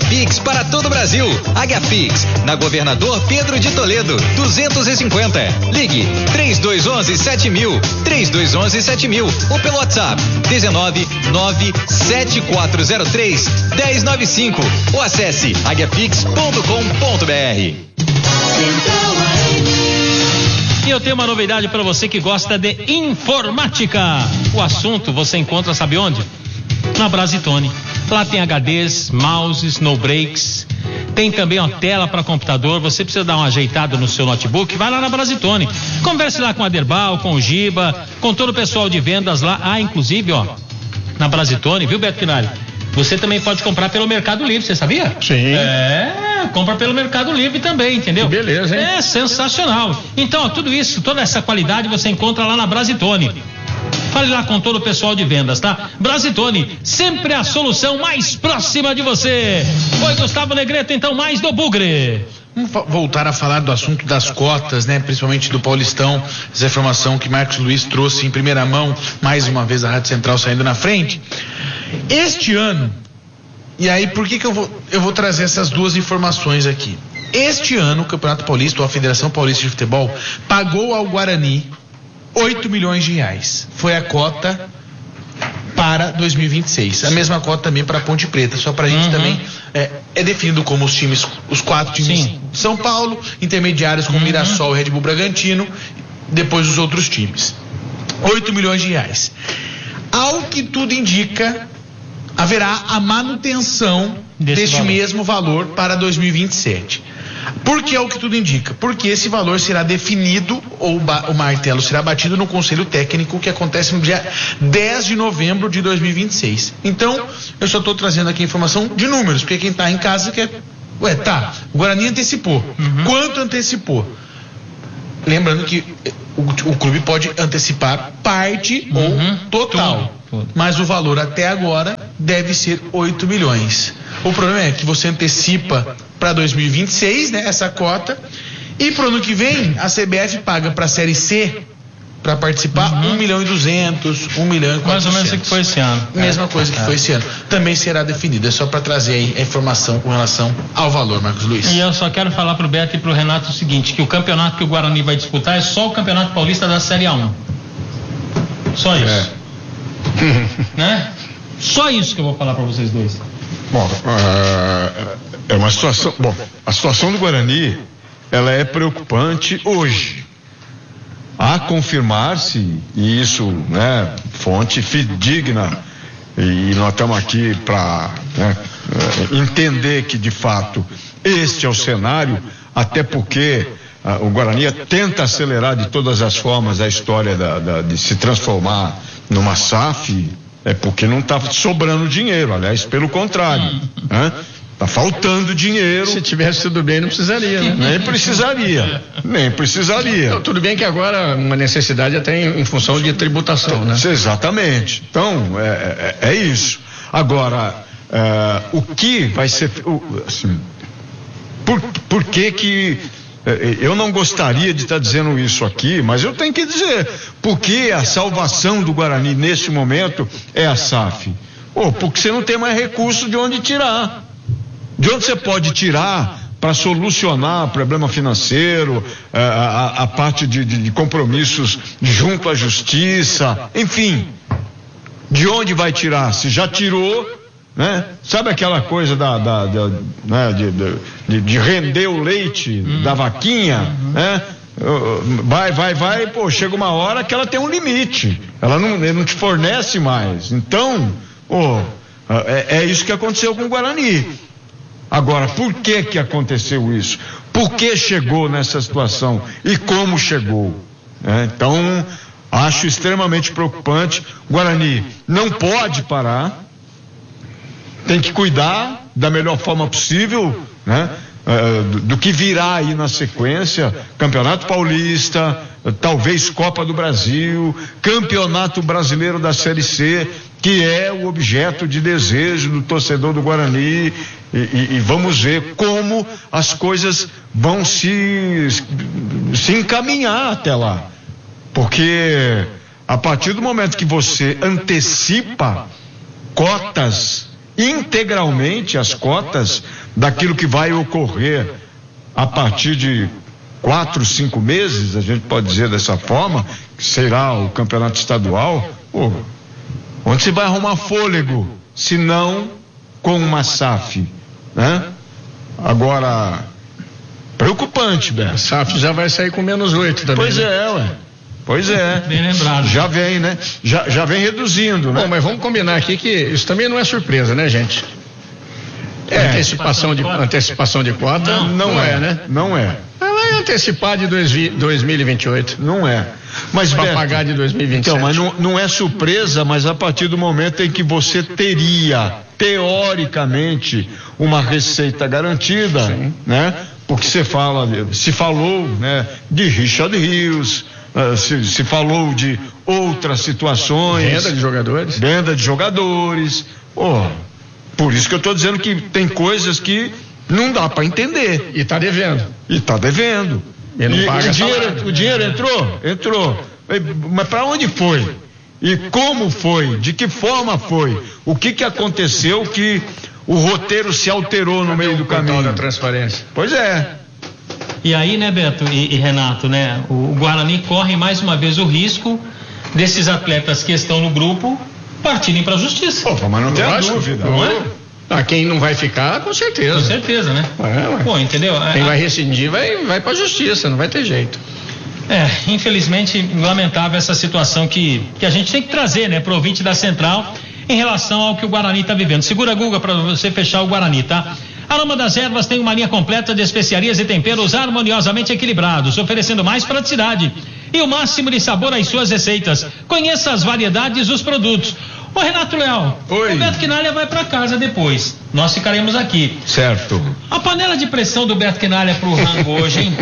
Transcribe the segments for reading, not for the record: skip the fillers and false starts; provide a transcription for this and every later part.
Pix para todo o Brasil. Águia Pix, na Governador Pedro de Toledo, 250. Ligue 3211-7000, 3211-7000 ou pelo WhatsApp 1997403-1095 ou acesse aguiapix.com.br. E eu tenho uma novidade para você que gosta de informática. O assunto você encontra, sabe onde? Na Brasitone. Lá tem HDs, mouses, no breaks. Tem também uma tela para computador. Você precisa dar uma ajeitada no seu notebook? Vai lá na Brasitone. Converse lá com a Derbal, com o Giba, com todo o pessoal de vendas lá. Ah, inclusive, ó, na Brasitone, viu, Beto Pinari? Você também pode comprar pelo Mercado Livre, você sabia? Sim. Compra pelo Mercado Livre também, entendeu? Que beleza, hein? É sensacional. Então, ó, tudo isso, toda essa qualidade você encontra lá na Brasitone. Fale lá com todo o pessoal de vendas, tá? Brasitone, sempre a solução mais próxima de você. Oi, Gustavo Negreto, então mais do Bugre. Vamos voltar a falar do assunto das cotas, né? Principalmente do Paulistão, essa informação que Marcos Luiz trouxe em primeira mão, mais uma vez a Rádio Central saindo na frente. Este ano, e aí por que eu vou trazer essas duas informações aqui? Este ano o Campeonato Paulista, ou a Federação Paulista de Futebol, pagou ao Guarani 8 milhões de reais. Foi a cota para 2026. A mesma cota também para a Ponte Preta, só para a gente também é definido como os times, os 4 times de São Paulo, intermediários como Mirassol e Red Bull Bragantino, depois os outros times. 8 milhões de reais. Ao que tudo indica, haverá a manutenção deste mesmo valor para 2027. Por que é o que tudo indica? Porque esse valor será definido, ou o martelo será batido no Conselho Técnico, que acontece no dia 10 de novembro de 2026. Então, eu só estou trazendo aqui a informação de números, porque quem está em casa quer... o Guarani antecipou. Quanto antecipou? Lembrando que o clube pode antecipar parte ou total. Tudo. Mas o valor até agora deve ser 8 milhões. O problema é que você antecipa para 2026, né, essa cota, e pro ano que vem a CBF paga para a Série C para participar 1.200.000, 1.400.000. Mais ou menos o que foi esse ano. Mesma coisa que foi esse ano. Também será definida. É só para trazer aí a informação com relação ao valor, Marcos Luiz. E eu só quero falar pro Beto e pro Renato o seguinte, que o campeonato que o Guarani vai disputar é só o Campeonato Paulista da Série A1. Só isso. Né? Só isso que eu vou falar para vocês dois. Bom, é uma situação. Bom, a situação do Guarani, ela é preocupante hoje. A confirmar-se, e isso, né, fonte fidedigna, e nós estamos aqui para entender que de fato este é o cenário, até porque o Guarani tenta acelerar de todas as formas a história de se transformar numa SAF, porque não está sobrando dinheiro, aliás, pelo contrário, está faltando dinheiro. Se tivesse tudo bem, não precisaria, né? Nem precisaria. Então, tudo bem que agora uma necessidade até em função de tributação, né? Exatamente. Então, é isso. Agora, o que vai ser, assim, por que eu não gostaria de estar dizendo isso aqui, mas eu tenho que dizer, porque a salvação do Guarani neste momento é a SAF. Porque você não tem mais recurso de onde tirar. De onde você pode tirar para solucionar o problema financeiro, a parte de compromissos junto à justiça, enfim. De onde vai tirar? Se já tirou, né? Sabe aquela coisa de render o leite da vaquinha, né? Vai, chega uma hora que ela tem um limite, ela não te fornece mais. Então, é isso que aconteceu com o Guarani. Agora, por que aconteceu isso? Por que chegou nessa situação? E como chegou? Então, acho extremamente preocupante. O Guarani não pode parar, tem que cuidar da melhor forma possível, né? Do que virá aí na sequência, Campeonato Paulista, talvez Copa do Brasil, Campeonato Brasileiro da Série C, que é o objeto de desejo do torcedor do Guarani, e vamos ver como as coisas vão se encaminhar até lá, porque a partir do momento que você antecipa cotas integralmente as cotas daquilo que vai ocorrer a partir de 4, 5 meses, a gente pode dizer dessa forma, que será o campeonato estadual. Pô, onde se vai arrumar fôlego, se não com uma SAF, né? Agora, preocupante, Beto. A SAF já vai sair com -8 também. Pois é, ué. Pois é. Bem lembrado. Já vem, né? Já vem reduzindo, né? Bom, mas vamos combinar aqui que isso também não é surpresa, né, gente? Antecipação de cota não é, né? Não é. Ela vai antecipar de 2028. Não é. Mas para Beto, pagar de 2027. Então, mas não é surpresa, mas a partir do momento em que você teria, teoricamente, uma receita garantida, sim, né? Porque se falou, né, de Richard Rios, se falou de outras situações. Venda de jogadores. Por isso que eu estou dizendo que tem coisas que não dá para entender. E está devendo. E não paga o dinheiro entrou. Mas para onde foi? E como foi? De que forma foi? O que aconteceu que o roteiro se alterou no meio do caminho? Da transparência. Pois é. E aí, né, Beto e Renato, né? O Guarani corre mais uma vez o risco desses atletas que estão no grupo partirem para a justiça. Mas não tem a dúvida. Não é? Quem não vai ficar, com certeza. Com certeza, né? Pô, entendeu? Quem vai rescindir vai para a justiça, não vai ter jeito. Infelizmente, lamentável essa situação que a gente tem que trazer, né, pro ouvinte da Central em relação ao que o Guarani está vivendo. Segura, Guga, para você fechar o Guarani, tá? Aroma das Ervas tem uma linha completa de especiarias e temperos harmoniosamente equilibrados, oferecendo mais praticidade e o máximo de sabor às suas receitas. Conheça as variedades dos produtos. Ô Renato Leal, oi. O Beto Quinalha vai para casa depois. Nós ficaremos aqui. Certo. A panela de pressão do Beto Quinalha pro rango hoje, hein?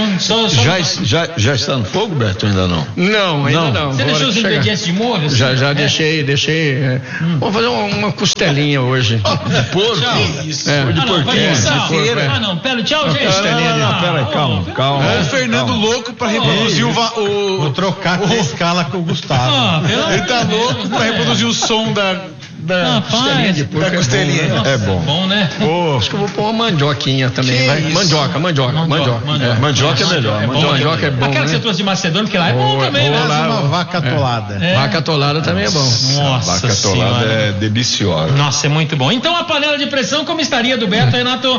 Já está no fogo, Beto? Ainda não? Não, ainda não. Você deixou os ingredientes de molho? Assim? Já deixei. Vou fazer uma costelinha hoje. De porco? De porquinho. Não, pera, tchau, gente. Pera, calma. O Fernando louco para reproduzir Vou trocar a escala com o Gustavo. Ele tá louco para reproduzir o som da costelinha de porco. Da costelinha. É bom, né? Acho que eu vou pôr uma mandioquinha também. Vai. Mandioca. Mandioca é melhor. Mandioca é bom. Aquela que você trouxe de Macedônia, que lá é bom também, né? Uma vaca atolada. Vaca atolada também é bom. Nossa, vaca atolada é deliciosa. Nossa, é muito bom. Então a panela de pressão, como estaria do Beto, Renato?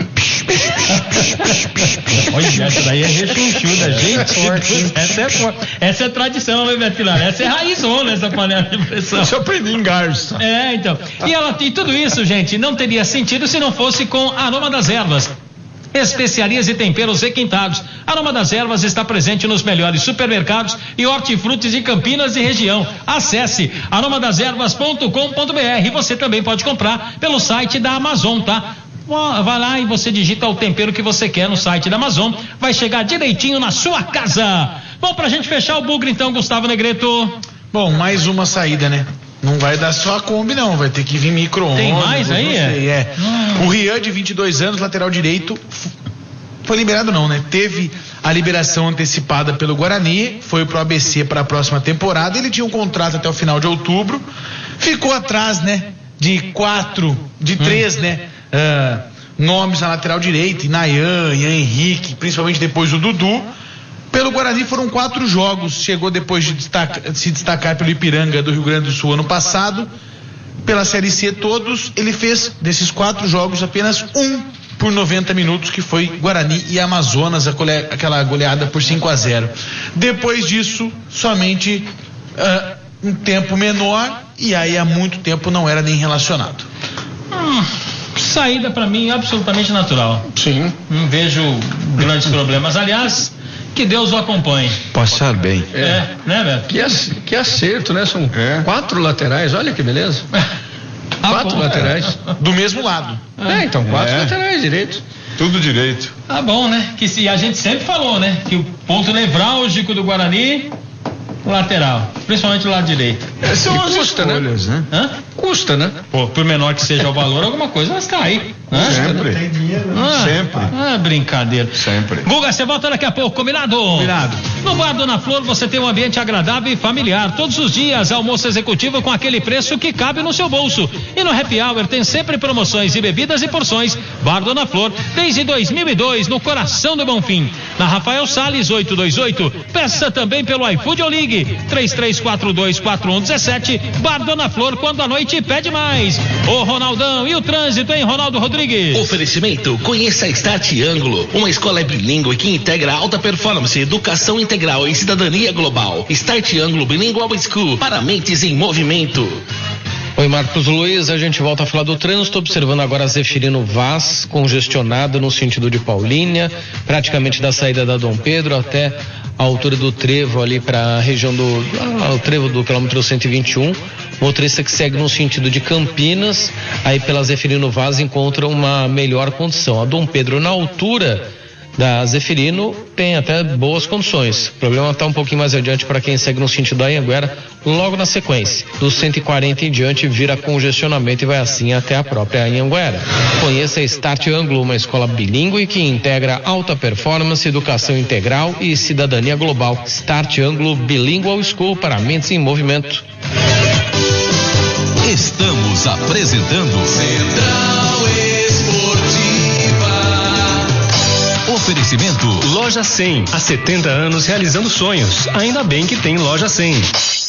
Olha, essa daí é rechonchuda, gente. Essa é tradição, né, Beto? Essa é raizona, essa panela de pressão. Isso eu aprendi em Garça. Então. E tudo isso, gente, não teria sentido se não fosse com Aroma das Ervas. Especiarias e temperos requintados. Aroma das Ervas está presente nos melhores supermercados e hortifrutis de Campinas e região. Acesse aromadeservas.com.br. Você também pode comprar pelo site da Amazon, tá? Vai lá e você digita o tempero que você quer no site da Amazon, vai chegar direitinho na sua casa. Bom, pra gente fechar o bugre então, Gustavo Negreto. Bom, mais uma saída, né? Não vai dar só a Kombi não, vai ter que vir micro-ondas. Tem mais aí? O Rian, de 22 anos, lateral direito, foi liberado não, né? Teve a liberação antecipada pelo Guarani, foi pro ABC para a próxima temporada, ele tinha um contrato até o final de outubro, ficou atrás, né? De 3, né? Nomes na lateral direita, Inayan, Ian Henrique, principalmente depois o Dudu. Pelo Guarani foram 4 jogos, chegou depois de se destacar pelo Ipiranga do Rio Grande do Sul ano passado. Pela Série C todos, ele fez desses 4 jogos apenas um por 90 minutos, que foi Guarani e Amazonas, aquela goleada por 5-0. Depois disso, somente um tempo menor, e aí há muito tempo não era nem relacionado. Saída pra mim absolutamente natural. Sim. Não vejo grandes problemas. Aliás, que Deus o acompanhe. Passar bem. Né, Beto? Que acerto, né? São 4 laterais, olha que beleza. 4 laterais. Do mesmo lado. Então 4 laterais direitos. Tudo direito. Tá bom, né? A gente sempre falou, né? Que o ponto nevrálgico do Guarani, lateral. principalmente do lado direito. São as custa, escolhas, né? Hã? Custa, né? Pô, por menor que seja o valor, alguma coisa vai cair. Sempre. Sempre. Brincadeira. Sempre. Guga, você volta daqui a pouco, combinado? Combinado. No Bar Dona Flor você tem um ambiente agradável e familiar. Todos os dias, almoço executivo com aquele preço que cabe no seu bolso. E no Happy Hour tem sempre promoções de bebidas e porções. Bar Dona Flor, desde 2002, no coração do Bonfim. Na Rafael Salles, 828. Peça também pelo iFood ou ligue 33424117. Bar Dona Flor, quando a noite pede mais. Ô Ronaldão, e o trânsito, hein, Ronaldo Rodrigues? Oferecimento, conheça a Start Ângulo, uma escola bilíngue que integra alta performance, educação integral e cidadania global. Start Ângulo Bilingual School, para mentes em movimento. Oi, Marcos Luiz, a gente volta a falar do trânsito, observando agora a Zeferino Vaz, congestionada no sentido de Paulínia, praticamente da saída da Dom Pedro até a altura do trevo ali para a região o trevo do quilômetro 121. Motorista que segue no sentido de Campinas, aí pela Zeferino Vaz encontra uma melhor condição. A Dom Pedro, na altura da Zeferino, tem até boas condições. O problema está um pouquinho mais adiante para quem segue no sentido da Anhanguera, logo na sequência. Do 140 em diante vira congestionamento e vai assim até a própria Anhanguera. Conheça a Start Ângulo, uma escola bilíngue que integra alta performance, educação integral e cidadania global. Start Ângulo Bilingual School, para mentes em movimento. Estamos apresentando Central Esportiva. Oferecimento Loja 100, há 70 anos realizando sonhos. Ainda bem que tem Loja 100.